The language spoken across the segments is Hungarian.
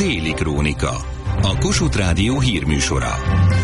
Téli Krónika. A Kossuth Rádió hírműsora.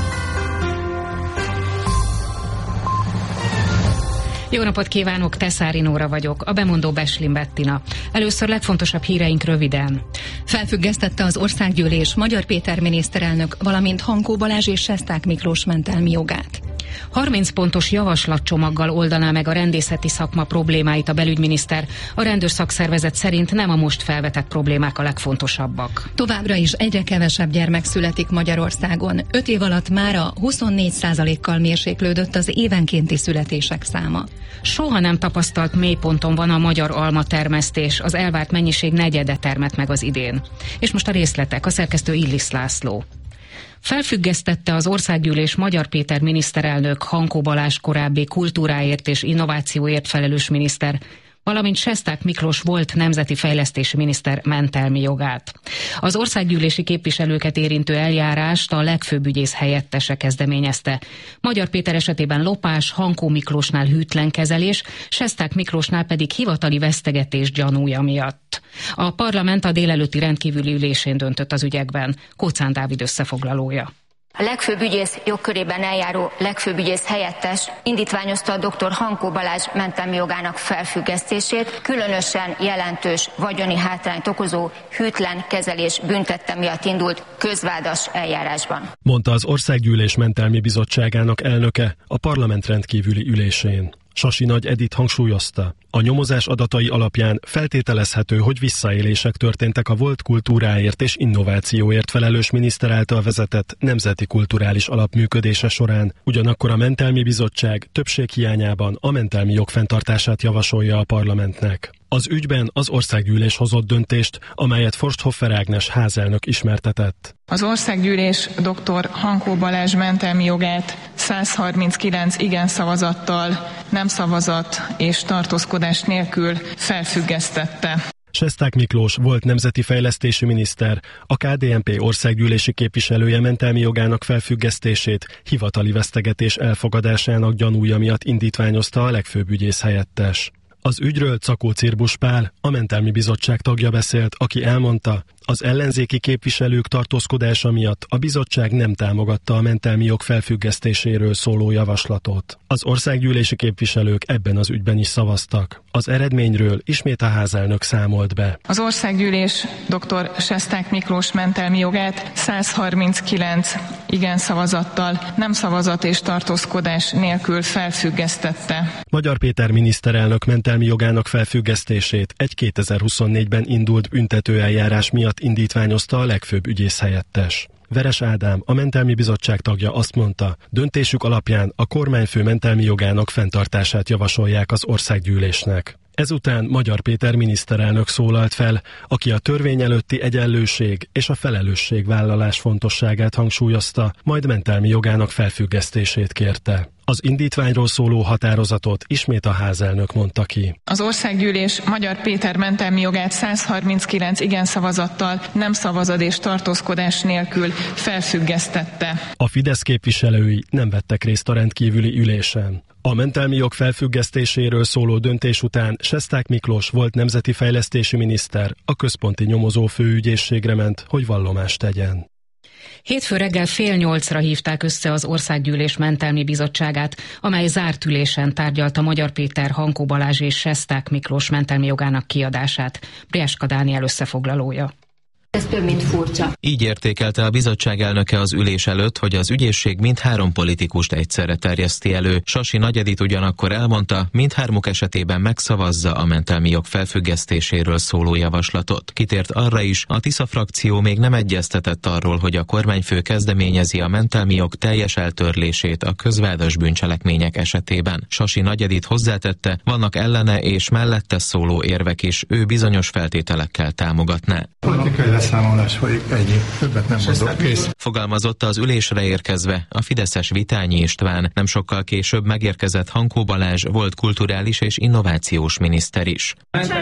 Jó napot kívánok, Teszári Nóra vagyok, a bemondó Beslin Bettina. Először legfontosabb híreink röviden. Felfüggesztette az Országgyűlés Magyar Péter miniszterelnök, valamint Hankó Balázs és Sesták Miklós mentelmi jogát. 30 pontos javaslatcsomaggal oldaná meg a rendészeti szakma problémáit a belügyminiszter. A rendőrszakszervezet szerint nem a most felvetett problémák a legfontosabbak. Továbbra is egyre kevesebb gyermek születik Magyarországon. 5 év alatt mára 24%-kal mérséklődött az évenkénti születések száma. Soha nem tapasztalt mélyponton van a magyar almatermesztés, az elvárt mennyiség negyede termett meg az idén. És most a részletek, a szerkesztő Illis László. Felfüggesztette az Országgyűlés Magyar Péter miniszterelnök Hankó Balázs korábbi kultúráért és innovációért felelős miniszter, valamint Sesták Miklós volt nemzeti fejlesztési miniszter mentelmi jogát. Az országgyűlési képviselőket érintő eljárást a legfőbb ügyész helyettese kezdeményezte. Magyar Péter esetében lopás, Hankó Miklósnál hűtlen kezelés, Sesták Miklósnál pedig hivatali vesztegetés gyanúja miatt. A parlament a délelőtti rendkívüli ülésén döntött az ügyekben. Kóczán Dávid összefoglalója. A legfőbb ügyész jogkörében eljáró legfőbb ügyész helyettes indítványozta a dr. Hankó Balázs mentelmi jogának felfüggesztését, különösen jelentős vagyoni hátrányt okozó hűtlen kezelés büntette miatt indult közvádas eljárásban. Mondta az Országgyűlés Mentelmi Bizottságának elnöke a parlament rendkívüli ülésén. Sasi Nagy Edit hangsúlyozta, a nyomozás adatai alapján feltételezhető, hogy visszaélések történtek a volt kultúráért és innovációért felelős miniszter által vezetett Nemzeti Kulturális Alap működése során. Ugyanakkor a Mentelmi Bizottság többség hiányában a mentelmi jog fenntartását javasolja a parlamentnek. Az ügyben az Országgyűlés hozott döntést, amelyet Forsthoffer Ágnes házelnök ismertetett. Az Országgyűlés dr. Hankó Balázs mentelmi jogát 139 igen szavazattal, nem szavazat és tartózkodás nélkül felfüggesztette. Sesták Miklós volt nemzeti fejlesztési miniszter, a KDNP országgyűlési képviselője mentelmi jogának felfüggesztését hivatali vesztegetés elfogadásának gyanúja miatt indítványozta a legfőbb ügyész helyettes. Az ügyről Czakó Cirbusz Pál, a Mentelmi Bizottság tagja beszélt, aki elmondta, az ellenzéki képviselők tartózkodása miatt a bizottság nem támogatta a mentelmi jog felfüggesztéséről szóló javaslatot. Az országgyűlési képviselők ebben az ügyben is szavaztak. Az eredményről ismét a házelnök számolt be. Az Országgyűlés dr. Sesták Miklós mentelmi jogát 139 igen szavazattal, nem szavazat és tartózkodás nélkül felfüggesztette. Magyar Péter miniszterelnök mentelmi jogának felfüggesztését egy 2024-ben indult büntetőeljárás miatt indítványozta a legfőbb ügyész helyettes. Veres Ádám, a Mentelmi Bizottság tagja azt mondta, döntésük alapján a kormányfő mentelmi jogának fenntartását javasolják az Országgyűlésnek. Ezután Magyar Péter miniszterelnök szólalt fel, aki a törvény előtti egyenlőség és a felelősségvállalás fontosságát hangsúlyozta, majd mentelmi jogának felfüggesztését kérte. Az indítványról szóló határozatot ismét a házelnök mondta ki. Az Országgyűlés Magyar Péter mentelmi jogát 139 igen szavazattal, nem szavazat és tartózkodás nélkül felfüggesztette. A Fidesz képviselői nem vettek részt a rendkívüli ülésen. A mentelmi jog felfüggesztéséről szóló döntés után Sesták Miklós volt nemzeti fejlesztési miniszter a központi nyomozó főügyészségre ment, hogy vallomást tegyen. Hétfő reggel 7:30 hívták össze az Országgyűlés Mentelmi Bizottságát, amely zárt ülésen tárgyalta Magyar Péter, Hankó Balázs és Sesták Miklós mentelmi jogának kiadását. Brieska Dániel összefoglalója. Ez több, mint furcsa. Így értékelte a bizottság elnöke az ülés előtt, hogy az ügyészség mindhárom politikust egyszerre terjeszti elő. Sasi Nagy Edit ugyanakkor elmondta, mindhármuk esetében megszavazza a mentelmi jog felfüggesztéséről szóló javaslatot. Kitért arra is, a Tisza frakció még nem egyeztetett arról, hogy a kormányfő kezdeményezi a mentelmi jog teljes eltörlését a közvádas bűncselekmények esetében. Sasi Nagy Edit hozzátette, vannak ellene és mellette szóló érvek is, ő bizonyos feltételekkel támogatná. Leszámolás folyik, ennyi. Többet nem mondok, kész. Fogalmazott az ülésre érkezve a fideszes Vitányi István. Nem sokkal később megérkezett Hankó Balázs, volt kulturális és innovációs miniszter is.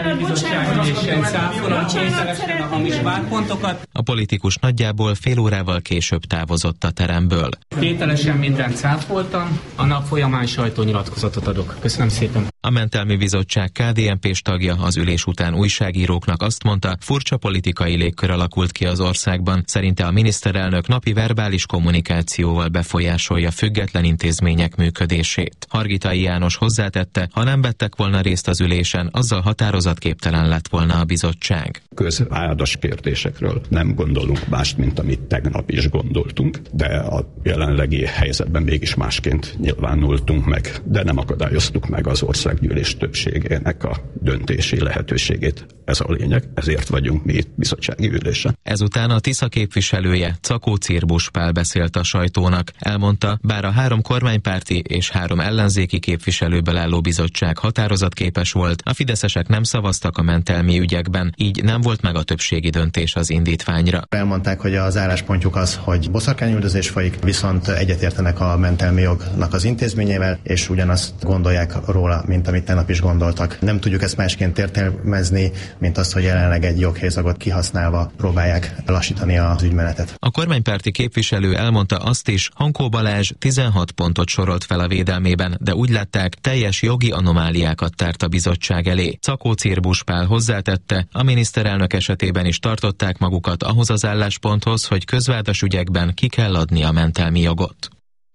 A politikus nagyjából fél órával később távozott a teremből. Tételesen mindent cáfoltam, a nap folyamán sajtónyilatkozatot adok. Köszönöm szépen. A Mentelmi Bizottság KDNP-s tagja az ülés után újságíróknak azt mondta, furcsa politikai légkör hatáskör alakult ki az országban. Szerinte a miniszterelnök napi verbális kommunikációval befolyásolja független intézmények működését. Hargitai János hozzátette, ha nem vettek volna részt az ülésen, azzal határozatképtelen lett volna a bizottság. Közáldas kérdésekről nem gondolunk mást, mint amit tegnap is gondoltunk, de a jelenlegi helyzetben mégis másként nyilvánultunk meg, de nem akadályoztuk meg az országgyűlés többségének a döntési lehetőségét. Ez a lényeg, ezért vagyunk mi itt bizottsági ülésen. Ezután a Tisza képviselője, Czakó Cirbusz Pál beszélt a sajtónak. Elmondta, bár a 3 kormánypárti és 3 ellenzéki képviselőből álló bizottság határozatképes volt, a fideszesek nem szavaztak a mentelmi ügyekben, így nem volt meg a többségi döntés az indítványra. Elmondták, hogy az álláspontjuk az, hogy boszorkányüldözés folyik, viszont egyetértenek a mentelmi jognak az intézményével, és ugyanazt gondolják róla, mint amit tegnap is gondoltak. Nem tudjuk ezt másként értelmezni, mint azt, hogy jelenleg egy joghézagot kihasználva próbálják lassítani az ügymenetet. A kormánypárti képviselő elmondta azt is, Hankó Balázs 16 pontot sorolt fel a védelmében, de úgy látták, teljes jogi anomáliákat tárt a bizottság elé. Czakó Cirbusz Pál hozzátette, a miniszterelnök esetében is tartották magukat ahhoz az állásponthoz, hogy közvádas ügyekben ki kell adni a mentelmi jogot.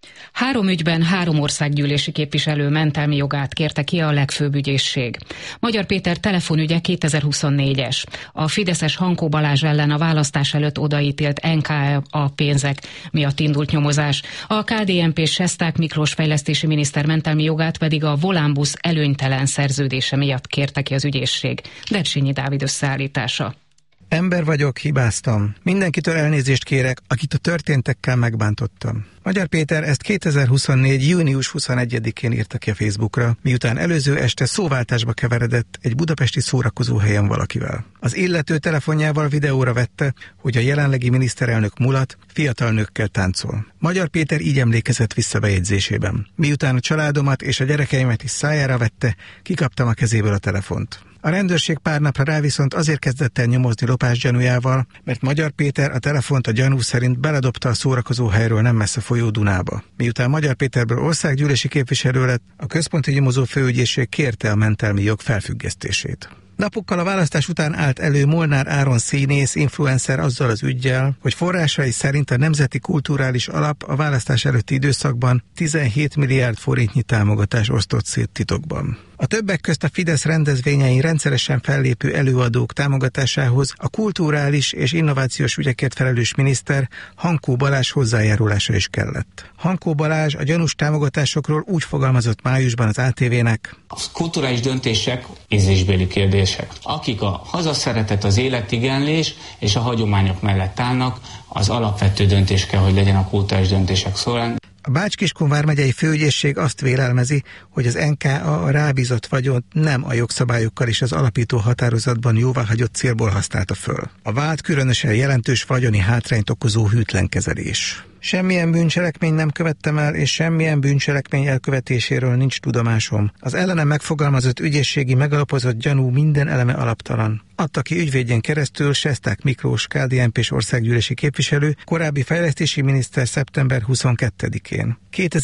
3 ügyben 3 országgyűlési képviselő mentelmi jogát kérte ki a legfőbb ügyészség. Magyar Péter telefonügye 2024-es. A fideszes Hankó Balázs ellen a választás előtt odaítélt NKA pénzek miatt indult nyomozás. A KDNP-s Sesták Miklós fejlesztési miniszter mentelmi jogát pedig a Volánbusz előnytelen szerződése miatt kérte ki az ügyészség. Dersényi Dávid összeállítása. Ember vagyok, hibáztam. Mindenkitől elnézést kérek, akit a történtekkel megbántottam. Magyar Péter ezt 2024. június 21-én írta ki a Facebookra, miután előző este szóváltásba keveredett egy budapesti szórakozóhelyen valakivel. Az illető telefonjával videóra vette, hogy a jelenlegi miniszterelnök mulat fiatal nőkkel táncol. Magyar Péter így emlékezett vissza bejegyzésében. Miután a családomat és a gyerekeimet is szájára vette, kikaptam a kezéből a telefont. A rendőrség pár napra rá viszont azért kezdett el nyomozni lopás gyanújával, mert Magyar Péter a telefont a gyanú szerint beledobta a szórakozóhelyről nem messze folyó Dunába. Miután Magyar Péterből országgyűlési képviselő lett, a központi nyomozó főügyészség kérte a mentelmi jog felfüggesztését. Napokkal a választás után állt elő Molnár Áron színész, influencer azzal az üggyel, hogy forrásai szerint a Nemzeti Kulturális Alap a választás előtti időszakban 17 milliárd forintnyi támogatást osztott szét titokban. A többek közt a Fidesz rendezvényein rendszeresen fellépő előadók támogatásához a kulturális és innovációs ügyekért felelős miniszter Hankó Balázs hozzájárulása is kellett. Hankó Balázs a gyanús támogatásokról úgy fogalmazott májusban az ATV-nek: a kulturális döntések ízlésbeli kérdések. Akik a hazaszeretet, az életigenlés és a hagyományok mellett állnak, az alapvető döntés kell, hogy legyen a kulturális döntések során. A Bács-Kiskun vármegyei főügyészség azt vélelmezi, hogy az NKA a rábízott vagyont nem a jogszabályokkal és az alapító határozatban jóváhagyott célból használta föl. A vád különösen jelentős vagyoni hátrányt okozó hűtlen kezelés. Semmilyen bűncselekmény nem követtem el, és semmilyen bűncselekmény elkövetéséről nincs tudomásom. Az ellenem megfogalmazott ügyészségi megalapozott gyanú minden eleme alaptalan. Adta ki ügyvédjén keresztül Sesták Miklós, KDNP-s országgyűlési képviselő, korábbi fejlesztési miniszter szeptember 22-én.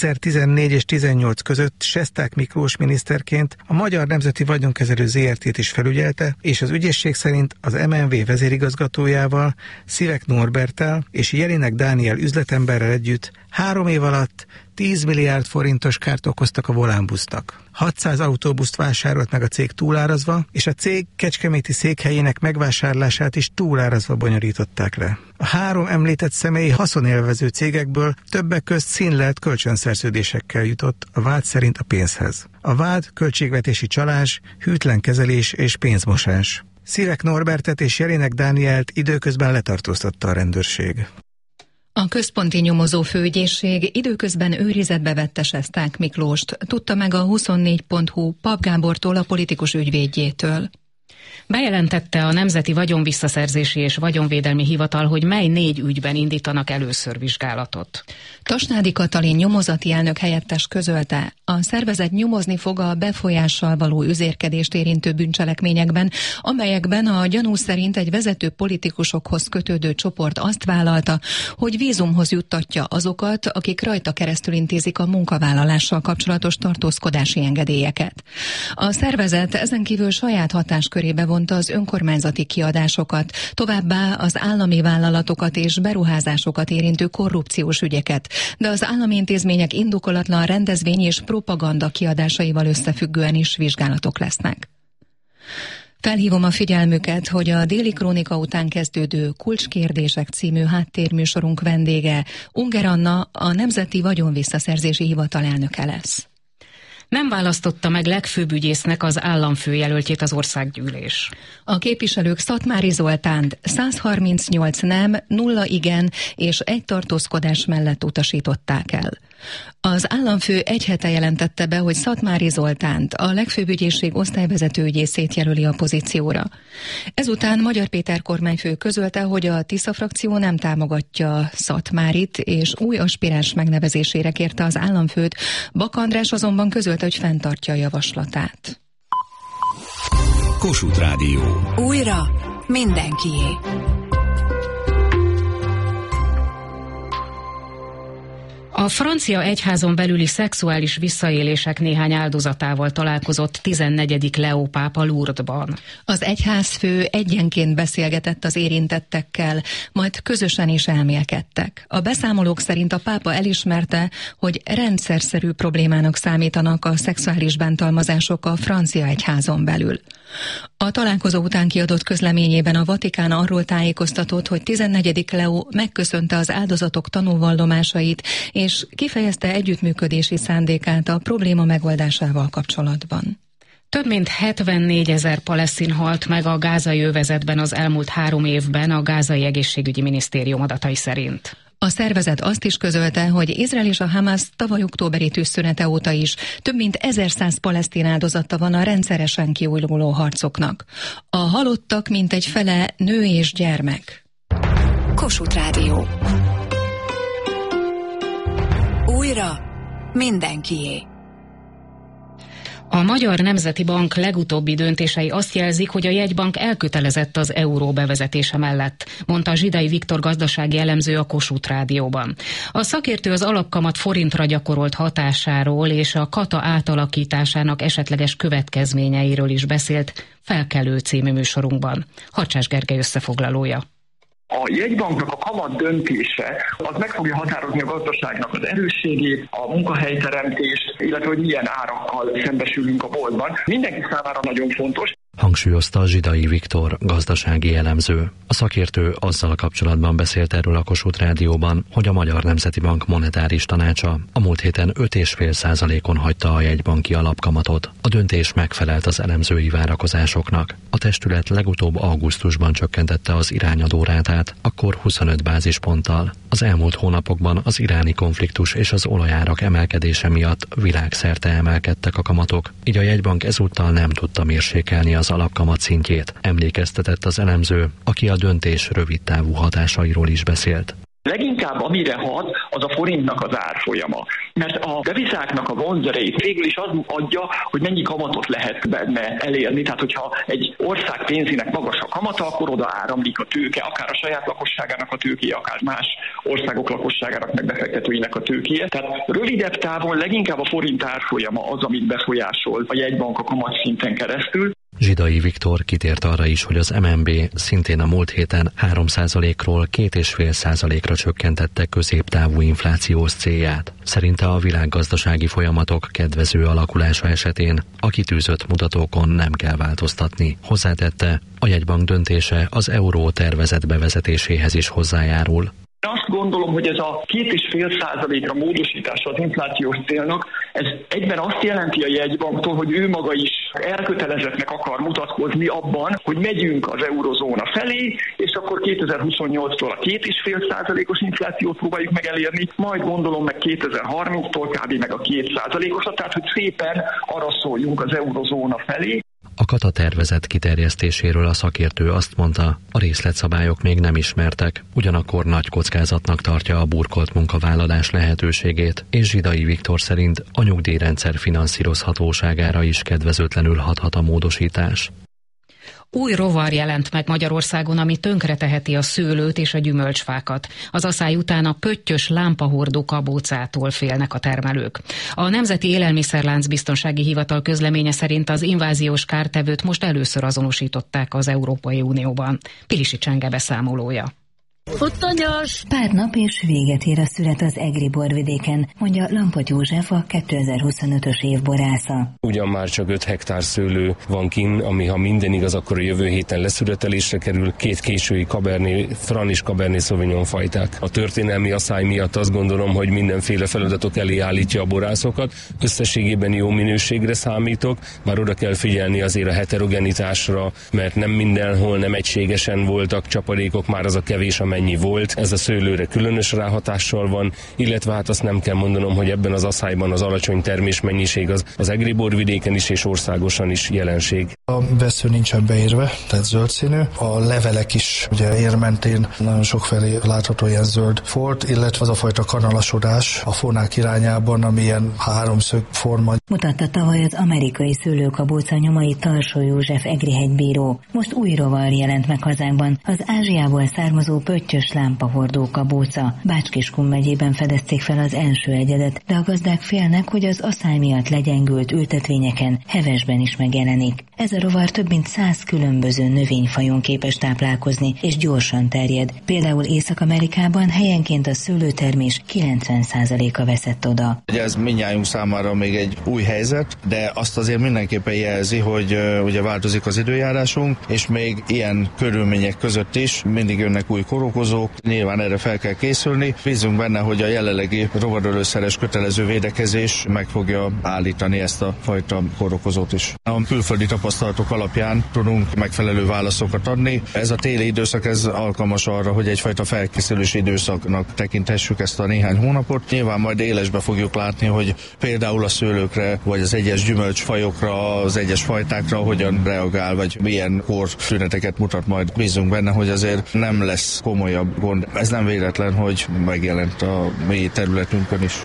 2014 és 18 között Sesták Miklós miniszterként a Magyar Nemzeti Vagyonkezelő ZRT-t is felügyelte, és az ügyészség szerint az MNV vezérigazgatójával, Szivek Norberttel és Jelinek Dániel üzletemberrel együtt 3 év alatt 10 milliárd forintos kárt okoztak a Volánbusznak. 600 autóbuszt vásárolt meg a cég túlárazva, és a cég kecskeméti székhelyének megvásárlását is túlárazva bonyolították le. A 3 említett személyi haszonélvező cégekből többek közt színlelt kölcsönszerződésekkel jutott a vád szerint a pénzhez. A vád költségvetési csalás, hűtlen kezelés és pénzmosás. Szivek Norbertet és Jelinek Dánielt időközben letartóztatta a rendőrség. A központi nyomozó főügyészség időközben őrizetbe vette Sesták Miklóst, tudta meg a 24.hu Pap Gábortól, a politikus ügyvédjétől. Bejelentette a Nemzeti Vagyonvisszaszerzési és Vagyonvédelmi Hivatal, hogy mely 4 ügyben indítanak először vizsgálatot. Tasnádi Katalin nyomozati elnök helyettes közölte, a szervezet nyomozni fog a befolyással való üzérkedést érintő bűncselekményekben, amelyekben a gyanú szerint egy vezető politikusokhoz kötődő csoport azt vállalta, hogy vízumhoz juttatja azokat, akik rajta keresztül intézik a munkavállalással kapcsolatos tartózkodási engedélyeket. A szervezet ezen kívül saját hatáskörében felelősségbe vonta az önkormányzati kiadásokat, továbbá az állami vállalatokat és beruházásokat érintő korrupciós ügyeket, de az állami intézmények indokolatlan rendezvény és propaganda kiadásaival összefüggően is vizsgálatok lesznek. Felhívom a figyelmüket, hogy a Déli Krónika után kezdődő Kulcskérdések című háttérműsorunk vendége Unger Anna, a Nemzeti Vagyonvisszaszerzési Hivatal elnöke lesz. Nem választotta meg legfőbb ügyésznek az államfőjelöltjét az országgyűlés. A képviselők Szatmári Zoltánt 138 nem, 0 igen és 1 tartózkodás mellett utasították el. Az államfő egy hete jelentette be, hogy Szatmári Zoltánt, a legfőbb ügyészség osztályvezető ügyészét jelöli a pozícióra. Ezután Magyar Péter kormányfő közölte, hogy a Tisza frakció nem támogatja Szatmárit, és új aspiráns megnevezésére kérte az államfőt. Bak András azonban közölte, hogy fenntartja a javaslatát. Kossuth Rádió. Újra mindenkié. A francia egyházon belüli szexuális visszaélések néhány áldozatával találkozott 14. Leó pápa Lourdesban. Az egyházfő egyenként beszélgetett az érintettekkel, majd közösen is elmélkedtek. A beszámolók szerint a pápa elismerte, hogy rendszerszerű problémának számítanak a szexuális bántalmazások a francia egyházon belül. A találkozó után kiadott közleményében a Vatikán arról tájékoztatott, hogy 14. Leó megköszönte az áldozatok tanúvallomásait, és kifejezte együttműködési szándékát a probléma megoldásával kapcsolatban. Több mint 74 000 palesztin halt meg a gázai övezetben az elmúlt 3 évben a gázai egészségügyi minisztérium adatai szerint. A szervezet azt is közölte, hogy Izrael és a Hamas tavaly októberi tűzszünete óta is több mint 1100 palesztin áldozata van a rendszeresen kiújuló harcoknak. A halottak mintegy fele nő és gyermek. Kossuth Rádió. Újra mindenkié. A Magyar Nemzeti Bank legutóbbi döntései azt jelzik, hogy a jegybank elkötelezett az euró bevezetése mellett, mondta Zsidai Viktor gazdasági elemző a Kossuth Rádióban. A szakértő az alapkamat forintra gyakorolt hatásáról és a kata átalakításának esetleges következményeiről is beszélt Felkelő című műsorunkban. Hacsás Gergely összefoglalója. A jegybanknak a kamat döntése az meg fogja határozni a gazdaságnak az erősségét, a munkahelyteremtést, illetve hogy milyen árakkal szembesülünk a boltban. Mindenki számára nagyon fontos. Hangsúlyozta Zsidai Viktor gazdasági elemző. A szakértő azzal kapcsolatban beszélt erről a Kossuth Rádióban, hogy a Magyar Nemzeti Bank monetáris tanácsa a múlt héten 5,5%-on hagyta a jegybanki alapkamatot. A döntés megfelelt az elemzői várakozásoknak. A testület legutóbb augusztusban csökkentette az irányadó rátát, akkor 25 bázisponttal. Az elmúlt hónapokban az iráni konfliktus és az olajárak emelkedése miatt világszerte emelkedtek a kamatok, így a jegybank ezúttal nem tudta mérsékelni az alapkamat szintjét, emlékeztetett az elemző, aki a döntés rövidtávú hatásairól is beszélt. Leginkább amire hat, az a forintnak az árfolyama. Mert a devizáknak a vonzerejét végül is az adja, hogy mennyi kamatot lehet benne elérni. Tehát, hogyha egy ország pénzének magas a kamata, akkor oda áramlik a tőke, akár a saját lakosságának a tőkéje, akár más országok lakosságának meg befektetőinek a tőkéje. Tehát rövidebb távon leginkább a forint árfolyama az, amit befolyásol a jegybank a kamatszinten keresztül. Zsidai Viktor kitért arra is, hogy az MNB szintén a múlt héten 3%-ról 2,5%-ra csökkentette középtávú inflációs célját. Szerinte a világgazdasági folyamatok kedvező alakulása esetén a kitűzött mutatókon nem kell változtatni. Hozzátette, a jegybank döntése az euró tervezett bevezetéséhez is hozzájárul. Azt gondolom, hogy ez a 2,5%-ra módosítása az inflációs célnak, ez egyben azt jelenti a jegybanktól, hogy ő maga is elkötelezettnek akar mutatkozni abban, hogy megyünk az eurozóna felé, és akkor 2028-tól a 2,5%-os inflációt próbáljuk meg elérni, majd gondolom meg 2030-tól kb. Meg a 2%-osat, tehát hogy szépen arra szóljunk az eurozóna felé. A kata tervezet kiterjesztéséről a szakértő azt mondta, a részletszabályok még nem ismertek, ugyanakkor nagy kockázatnak tartja a burkolt munkavállalás lehetőségét, és Zsidai Viktor szerint a nyugdíjrendszer finanszírozhatóságára is kedvezőtlenül hathat a módosítás. Új rovar jelent meg Magyarországon, ami tönkreteheti a szőlőt és a gyümölcsfákat. Az aszály után a pöttyös lámpahordó kabócától félnek a termelők. A Nemzeti Élelmiszerlánc Biztonsági Hivatal közleménye szerint az inváziós kártevőt most először azonosították az Európai Unióban. Pilisi Csenge beszámolója. Futtanyos! Pár nap és véget ér a szület az egri borvidéken, mondja Lampot József, a 2025-ös év borásza. Ugyan már csak 5 hektár szőlő van kinn, ami ha minden igaz, akkor a jövő héten leszületelésre kerül, 2 késői Cabernet Franc és Cabernet Sauvignon fajták. A történelmi aszály miatt azt gondolom, hogy mindenféle feladatok elé állítja a borászokat. Összességében jó minőségre számítok, bár oda kell figyelni azért a heterogenitásra, mert nem mindenhol, nem egységesen voltak csapadékok, már az a kevés, amennyi volt. Ez a szőlőre különös ráhatással van, illetve hát azt nem kell mondanom, hogy ebben az aszályban az alacsony termésmennyiség az egri borvidéken is és országosan is jelenség. A vesző nincsen beírva, tehát zöld színű. A levelek is ugye érmentén nagyon sokfelé látható ilyen zöld folt, illetve az a fajta kanalasodás a fonák irányában, ami ilyen háromszög forma. Mutatta tavaly az amerikai szőlőkabóca nyomai Tarsó József egri hegybíró. Most új rovar jelent meg hazánkban, az Ázsiából származó pöttyös lámpahordó kabóca. Bács-Kiskun megyében fedezték fel az első egyedet, de a gazdák félnek, hogy az aszály miatt legyengült ültetvényeken hevesben is megjelenik. Ez a rovar több mint 100 különböző növényfajon képes táplálkozni, és gyorsan terjed. Például Észak-Amerikában helyenként a szőlőtermés 90%-a veszett oda. Ez mindnyájunk számára még egy új helyzet, de azt azért mindenképpen jelzi, hogy ugye változik az időjárásunk, és még ilyen körülmények között is mindig jönnek új kórokozók, nyilván erre fel kell készülni. Bízunk benne, hogy a jelenlegi rovarölőszeres kötelező védekezés meg fogja állítani ezt a fajta kórokozót is. A külföldi tapasztalatok alapján tudunk megfelelő válaszokat adni. Ez a téli időszak ez alkalmas arra, hogy egyfajta felkészülési időszaknak tekinthessük ezt a néhány hónapot. Nyilván majd élesbe fogjuk látni, hogy például a szőlőkre, vagy az egyes gyümölcsfajokra, az egyes fajtákra hogyan reagál, vagy milyen kortüneteket mutat majd. Bízunk benne, hogy azért nem lesz komolyabb gond. Ez nem véletlen, hogy megjelent a mi területünkön is.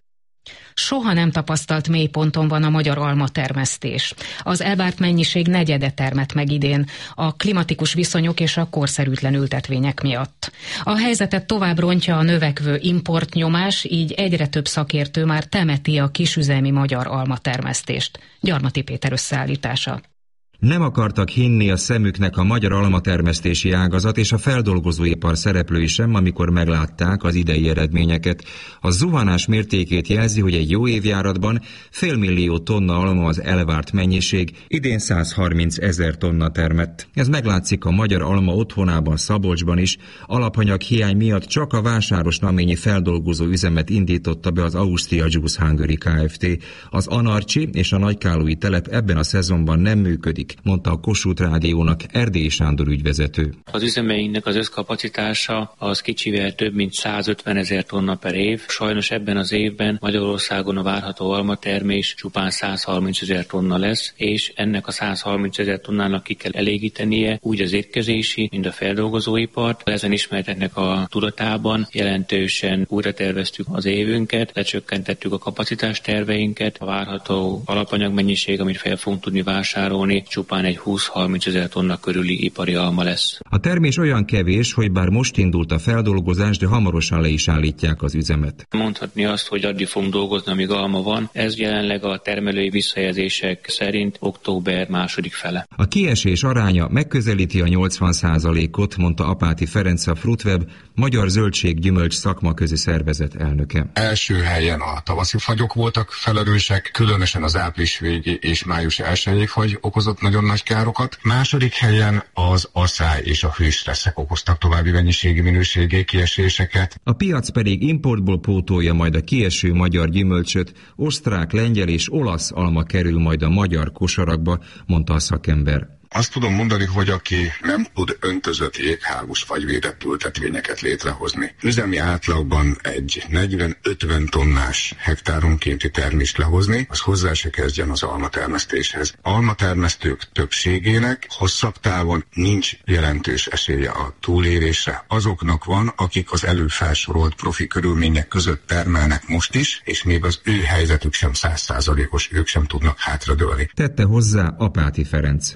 Soha nem tapasztalt mélyponton van a magyar almatermesztés. Az elvárt mennyiség negyede termett meg idén a klimatikus viszonyok és a korszerűtlen ültetvények miatt. A helyzetet tovább rontja a növekvő importnyomás, így egyre több szakértő már temeti a kisüzemi magyar almatermesztést. Gyarmati Péter összeállítása. Nem akartak hinni a szemüknek a magyar almatermesztési ágazat és a feldolgozóipar szereplői sem, amikor meglátták az idei eredményeket. A zuhanás mértékét jelzi, hogy egy jó évjáratban 500 000 tonna alma az elvárt mennyiség, idén 130 000 tonna termett. Ez meglátszik a magyar alma otthonában, Szabolcsban is. Alapanyag hiány miatt csak a Vásárosnaményi feldolgozó üzemet indította be az Austria Juice Hungary Kft. Az Anarcsi és a Nagykálói telep ebben a szezonban nem működik, mondta a Kossuth Rádiónak Erdélyi Sándor ügyvezető. Az üzemeinknek az összkapacitása az kicsivel több mint 150 000 tonna per év. Sajnos ebben az évben Magyarországon a várható almatermés csupán 130 000 tonna lesz, és ennek a 130 000 tonnának ki kell elégítenie úgy az étkezési, mint a feldolgozóipart. Ezen ismereteknek a tudatában jelentősen újra terveztük az évünket, lecsökkentettük a kapacitásterveinket, a várható alapanyagmennyiség, amit fel fogunk tudni vásárolni, csupán egy 20-30 000 tonna körüli ipari alma lesz. A termés olyan kevés, hogy bár most indult a feldolgozás, de hamarosan le is állítják az üzemet. Mondhatni azt, hogy addig fogunk dolgozni, amíg alma van. Ez jelenleg a termelői visszajelzések szerint október második fele. A kiesés aránya megközelíti a 80%-ot, mondta Apáti Ferenc, a Fruitweb Magyar Zöldség-Gyümölcs Szakmaközi Szervezet elnöke. Első helyen a tavaszi fagyok voltak felelősek, különösen az április végi és május 1. fagy okozott nagyon nagy károkat. Második helyen az aszály és a hőstresszek okoztak további mennyiségi minőségi kieséseket. A piac pedig importból pótolja majd a kieső magyar gyümölcsöt, osztrák, lengyel és olasz alma kerül majd a magyar kosarakba, mondta a szakember. Azt tudom mondani, hogy aki nem tud öntözött jéghágus fagyvédett ültetvényeket létrehozni, üzemi átlagban egy 40-50 tonnás hektáronkénti termést lehozni, az hozzá se kezdjen az almatermesztéshez. Almatermesztők többségének hosszabb távon nincs jelentős esélye a túlélésre. Azoknak van, akik az előbb felsorolt profi körülmények között termelnek most is, és még az ő helyzetük sem 100%-os, ők sem tudnak hátradőlni. Tette hozzá Apáti Ferenc.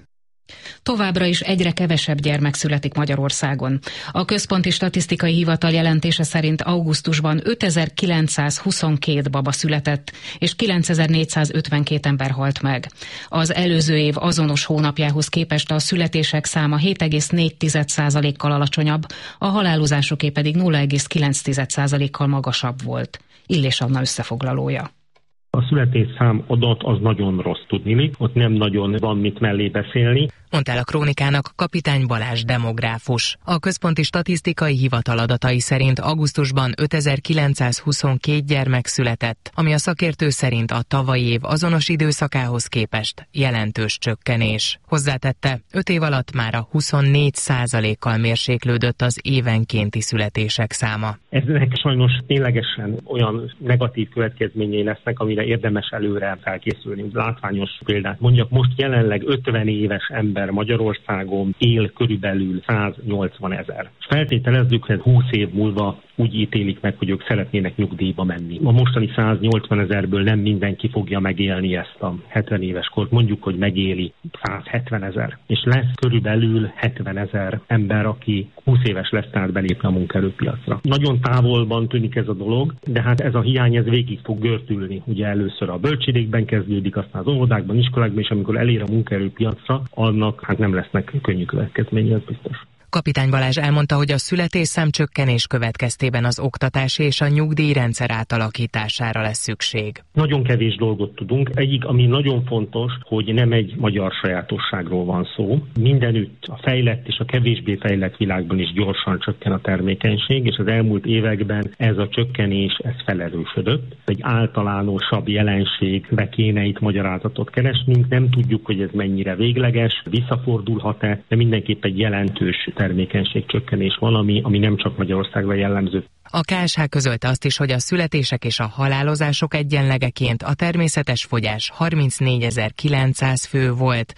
Továbbra is egyre kevesebb gyermek születik Magyarországon. A Központi Statisztikai Hivatal jelentése szerint augusztusban 5922 baba született, és 9452 ember halt meg. Az előző év azonos hónapjához képest a születések száma 7,4%-kal alacsonyabb, a halálozásoké pedig 0,9%-kal magasabb volt. Illés Anna összefoglalója. A születésszám adat az nagyon rossz tudniillik, ott nem nagyon van mit mellé beszélni. Mondta el a Krónikának Kapitány Balázs demográfus. A Központi Statisztikai Hivatal adatai szerint augusztusban 5922 gyermek született, ami a szakértő szerint a tavalyi év azonos időszakához képest jelentős csökkenés. Hozzátette, 5 év alatt már a 24%-kal mérséklődött az évenkénti születések száma. Eznek sajnos ténylegesen olyan negatív következményei lesznek, amire érdemes előre felkészülni. Látványos példát mondjak, most jelenleg 50 éves ember Magyarországon él körülbelül 180 000. Feltételezzük, hogy 20 év múlva úgy ítélik meg, hogy ők szeretnének nyugdíjba menni. A mostani 180 000-ből nem mindenki fogja megélni ezt a 70 éves kort, mondjuk, hogy megéli 170 000. És lesz körülbelül 70 000 ember, aki 20 éves lesz, tehát belépne a munkaerőpiacra. Nagyon távolban tűnik ez a dolog, de hát ez a hiány ez végig fog gördülni. Ugye először a bölcsődékben kezdődik, aztán az óvodákban, iskolákban, és amikor elér a munkaerőpiacra, annak hát nem lesznek könnyű következménye, ez biztos. Kapitány Balázs elmondta, hogy a születésszám csökkenés következtében az oktatási és a nyugdíjrendszer átalakítására lesz szükség. Nagyon kevés dolgot tudunk. Egyik, ami nagyon fontos, hogy nem egy magyar sajátosságról van szó. Mindenütt a fejlett és a kevésbé fejlett világban is gyorsan csökken a termékenység, és az elmúlt években ez a csökkenés felerősödött. Egy általánosabb jelenségre kéne itt magyarázatot keresnünk. Nem tudjuk, hogy ez mennyire végleges, visszafordulhat-e, de mindenképp egy jelentős termékenységcsökkenés valami, ami nem csak Magyarországra jellemző. A KSH közölte azt is, hogy a születések és a halálozások egyenlegeként a természetes fogyás 34.900 fő volt,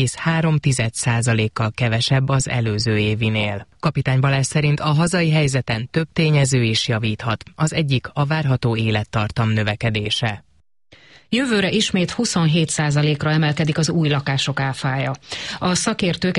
1,3%-kal kevesebb az előző évinél. Kapitány Balázs szerint a hazai helyzeten több tényező is javíthat. Az egyik a várható élettartam növekedése. Jövőre ismét 27%-ra emelkedik az új lakások áfája. A szakértők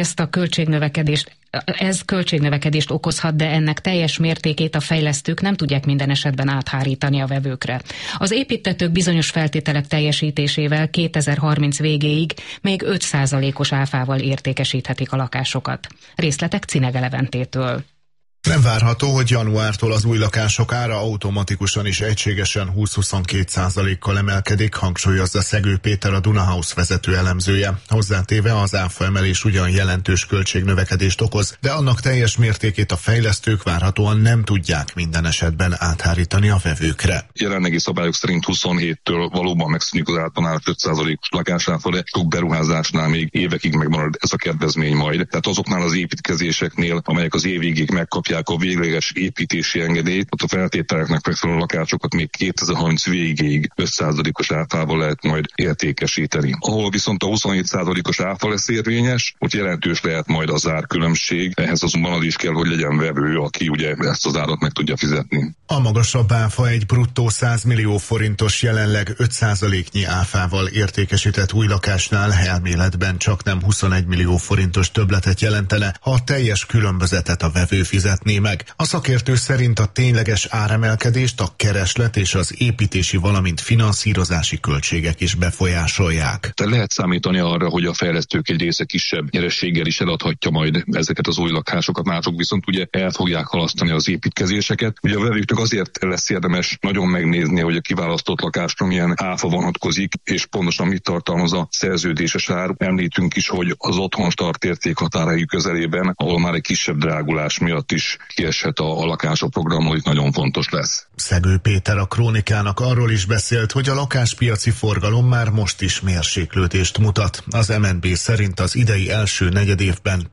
ez költségnövekedést okozhat, de ennek teljes mértékét a fejlesztők nem tudják minden esetben áthárítani a vevőkre. Az építtetők bizonyos feltételek teljesítésével 2030 végéig még 5%-os áfával értékesíthetik a lakásokat. Részletek Cinege Leventétől. Nem várható, hogy januártól az új lakások ára automatikusan is egységesen 20-22%-kal emelkedik, hangsúlyozza Szegő Péter, a Dunahouse vezető elemzője. Hozzátéve, az áfa emelés ugyan jelentős költségnövekedést okoz, de annak teljes mértékét a fejlesztők várhatóan nem tudják minden esetben áthárítani a vevőkre. Jelenlegi szabályok szerint 27-től valóban megszűnik az általános 5%-os lakásáfa, de sok beruházásnál még évekig megmarad ez a kedvezmény majd. Tehát azoknál az építkezéseknél, amelyek az év végig megkapják a végleges építési engedélyt, ott a feltételeknek megfelelő lakásokat még 2030 végéig 5%-os áfával lehet majd értékesíteni. Ahol viszont a 27%-os áfa lesz érvényes, ott jelentős lehet majd az árkülönbség, ehhez azonban az is kell, hogy legyen vevő, aki ugye ezt az árat meg tudja fizetni. A magasabb áfa egy bruttó 100 millió forintos, jelenleg 5%-nyi áfával értékesített új lakásnál elméletben csak nem 21 millió forintos többletet jelentene, ha a teljes különbözetet a vevő fizetné meg. A szakértő szerint a tényleges áremelkedést a kereslet és az építési, valamint finanszírozási költségek is befolyásolják. Tehát lehet számítani arra, hogy a fejlesztők egy része kisebb nyerességgel is eladhatja majd ezeket az új lakásokat, mások viszont ugye el fogják halasztani az építkezéseket. Ugye a vevőknek azért lesz érdemes nagyon megnézni, hogy a kiválasztott lakásra milyen áfa vonatkozik, és pontosan mit tartalmaz a szerződéses ár. Említünk is, hogy az otthonstart értékhatárai közelében, ahol már egy kisebb drágulás miatt is kieshet a lakások program, hogy nagyon fontos lesz. Szegő Péter a Krónikának arról is beszélt, hogy a lakáspiaci forgalom már most is mérséklődést mutat. Az MNB szerint az idei első negyedévben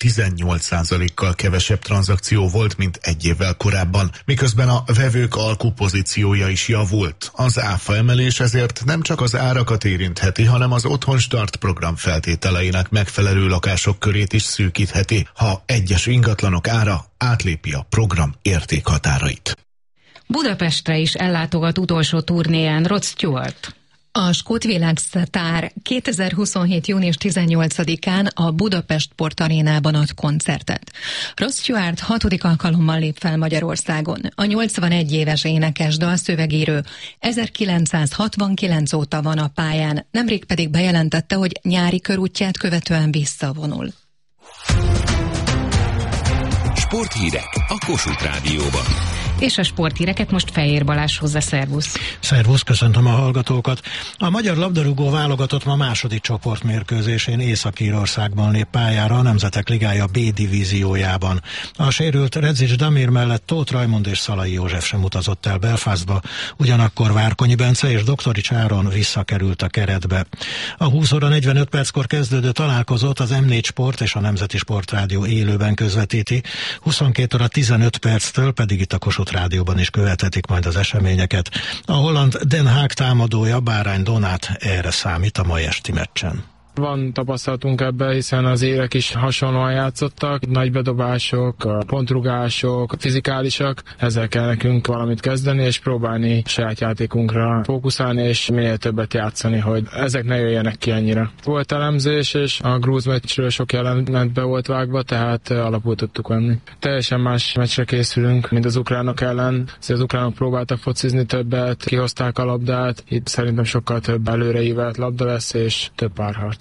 18%-kal kevesebb tranzakció volt, mint egy évvel korábban, miközben a vevők alkupozíciója is javult. Az áfa emelés ezért nem csak az árakat érintheti, hanem az Otthonstart program feltételeinek megfelelő lakások körét is szűkítheti, ha egyes ingatlanok ára átlépi a program értékhatárait. Budapestre is ellátogat utolsó turnéján Rod Stewart. A skót világsztár 2027. június 18-án a Budapest Port Arénában ad koncertet. Rod Stewart 6. alkalommal lép fel Magyarországon. A 81 éves énekes, dalszövegírő 1969 óta van a pályán, nemrég pedig bejelentette, hogy nyári körútját követően visszavonul. Sporthírek a Kossuth Rádióban. És a sporthíreket most Fejér Balázs hozza, szervusz. Szervusz, köszöntöm a hallgatókat. A magyar labdarúgó válogatott ma második csoportmérkőzésén Észak-Írországban lép pályára a Nemzetek Ligája B divíziójában. A sérült Redzics Damir mellett Tóth Rajmond és Szalai József sem utazott el Belfastba, ugyanakkor Várkonyi Bence és Doktorics Áron visszakerült a keretbe. A 20 óra 45 perckor kezdődő találkozót az M4 Sport és a Nemzeti Sportrádió élőben közvetíti, 22 óra 15 perctől pedig itt a Kossuth Rádióban is követhetik majd az eseményeket. A holland Den Haag támadója Bárány Donát erre számít a mai esti meccsen. Van tapasztalatunk ebben, hiszen az érek is hasonlóan játszottak, nagy bedobások, pontrugások, fizikálisak, ezzel kell nekünk valamit kezdeni, és próbálni saját játékunkra fókuszálni, és minél többet játszani, hogy ezek ne jöjjenek ki annyira. Volt elemzés, és a grúz meccsről sok jelenet be volt vágva, tehát alapul tudtuk venni. Teljesen más meccsre készülünk, mint az ukránok ellen. Az ukránok próbáltak focizni többet, kihozták a labdát, itt szerintem sokkal több előreívelt labda lesz, és több párharc.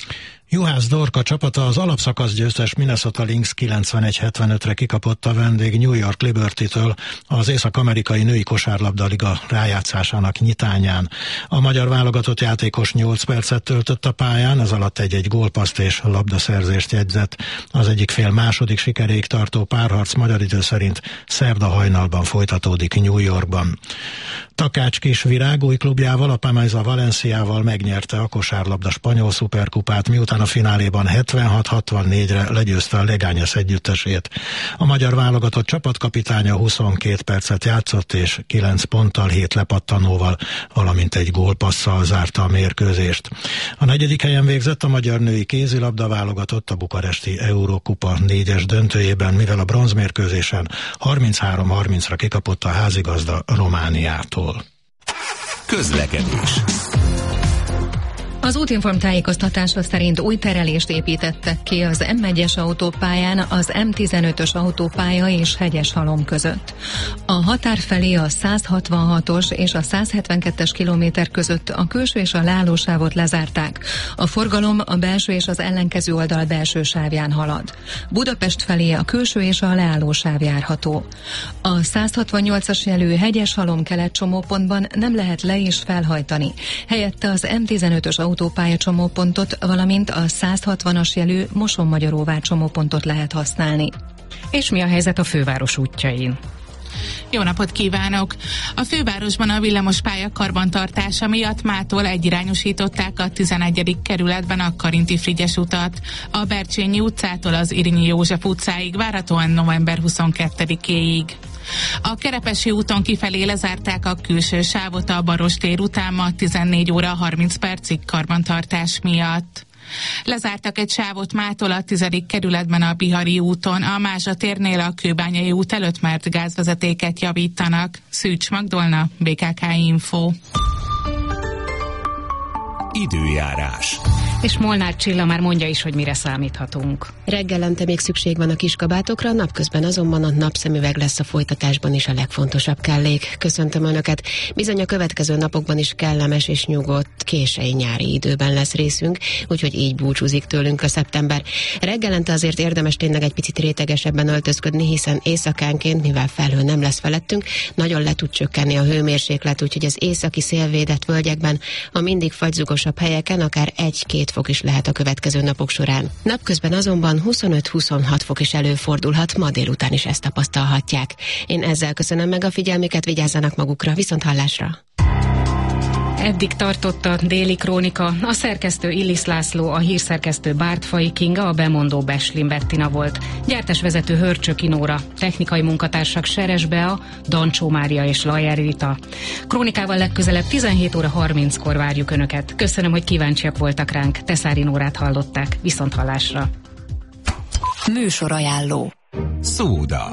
Juhász Dorka csapata az alapszakasz győztes Minnesota Lynx 91-75-re kikapott a vendég New York Liberty-től az Észak-amerikai női kosárlabdaliga rájátszásának nyitányán. A magyar válogatott játékos 8 percet töltött a pályán, ez alatt egy gólpaszt és labdaszerzést jegyzett. Az egyik fél második sikeréig tartó párharc magyar idő szerint szerda hajnalban folytatódik New Yorkban. Takács Kisvirág új klubjával, a Pamaiza Valenciával megnyerte a kosárlabda spanyol szuperkupát, miután a fináléban 76-64-re legyőzte a Legañas együttesét. A magyar válogatott csapatkapitánya 22 percet játszott, és 9 ponttal, 7 lepattanóval, valamint egy gólpasszal zárta a mérkőzést. A 4. helyen végzett a magyar női kézilabda válogatott a bukaresti Eurókupa 4-es döntőjében, mivel a bronzmérkőzésen 33-30-ra kikapott a házigazda Romániától. Közlekedés. Az Útinform tájékoztatása szerint új terelést építettek ki az M1-es autópályán az M15-ös autópálya és Hegyeshalom között. A határ felé a 166-os és a 172-es kilométer között a külső és a leállósávot lezárták. A forgalom a belső és az ellenkező oldal belső sávján halad. Budapest felé a külső és a leállósáv járható. A 168-as jelű Hegyeshalom kelet csomópontban nem lehet le- és felhajtani. Helyette az M15-ös autópálya csomópontot, valamint a 160-as jelű Moson-Magyaróvár csomópontot lehet használni. És mi a helyzet a főváros útjain? Jó napot kívánok! A fővárosban a villamospálya karbantartása miatt mától egyirányosították a 11. kerületben a Karinti Frigyes utat. A Bercsényi utcától az Irinyi József utcáig várhatóan november 22-éig. A Kerepesi úton kifelé lezárták a külső sávot a Barostér után ma 14 óra 30 percig karbantartás miatt. Lezártak egy sávot mától a 10. kerületben a Bihari úton, a Mázsa térnél a Kőbányai út előtt, mert gázvezetéket javítanak. Szűcs Magdolna, BKK Info. Időjárás. És Molnár Csilla már mondja is, hogy mire számíthatunk. Reggelente még szükség van a kiskabátokra, napközben azonban a napszemüveg lesz a folytatásban is a legfontosabb kellék. Köszöntöm Önöket! Bizony a következő napokban is kellemes és nyugodt, késői nyári időben lesz részünk, úgyhogy így búcsúzik tőlünk a szeptember. Reggelente azért érdemes tényleg egy picit rétegesebben öltözködni, hiszen éjszakánként, mivel felhő nem lesz felettünk, nagyon le tud csökkenni a hőmérséklet, úgyhogy az északi szélvédett völgyekben, a mindig fagyzugosabb helyeken akár 1-2 fok is lehet a következő napok során. Napközben azonban 25-26 fok is előfordulhat, ma délután is ezt tapasztalhatják. Én ezzel köszönöm meg a figyelmüket, vigyázzanak magukra, viszonthallásra! Eddig tartott a Déli Krónika, a szerkesztő Illis László, a hírszerkesztő Bártfai Kinga, a bemondó Beslin Bettina volt. Gyártásvezető Hörcsöki Nóra, technikai munkatársak Seres Bea, Dancsó Mária és Lajer Rita. Krónikával legközelebb 17 óra 30-kor várjuk Önöket. Köszönöm, hogy kíváncsiak voltak ránk. Teszári Nórát hallották. Viszonthallásra. Műsorajánló. Szóda.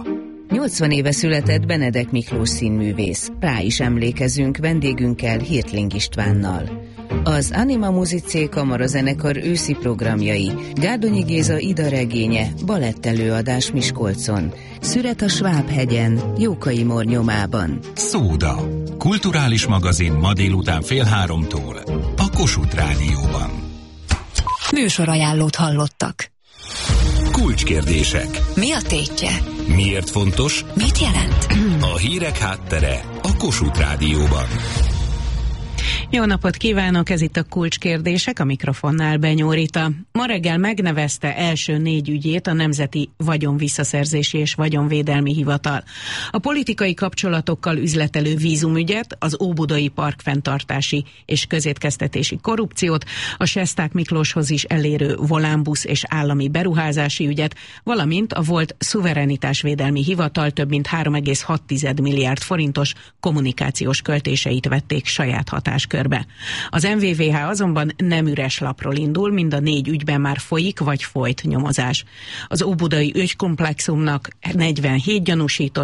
80 éve született Benedek Miklós színművész. Rá is emlékezünk vendégünkkel, Hirtling Istvánnal. Az Anima Musicae kamarazenekar őszi programjai, Gárdonyi Géza Ida regénye, balettelőadás Miskolcon, Szüret a Sváb-hegyen, Jókai Mór nyomában. Szóda. Kulturális magazin ma délután 14:30 a Kossuth Rádióban. Műsorajánlót hallottak. Kulcskérdések. Mi a tétje? Miért fontos? Mit jelent? A hírek háttere a Kossuth Rádióban. Jó napot kívánok, ez itt a Kulcskérdések, a mikrofonnál Benyó Rita. Ma reggel megnevezte első 4 ügyét a Nemzeti Vagyonvisszaszerzési és Vagyonvédelmi Hivatal. A politikai kapcsolatokkal üzletelő vízumügyet, az óbudai parkfenntartási és közétkeztetési korrupciót, a Sesták Miklóshoz is elérő volánbusz és állami beruházási ügyet, valamint a volt Szuverenitásvédelmi Hivatal több mint 3,6 milliárd forintos kommunikációs költéseit vették saját hatáskörbe. Az MVVH azonban nem üres lapról indul, mind a 4 ügyben már folyik vagy folyt nyomozás. Az óbudai ügykomplexumnak 47 gyanúsított,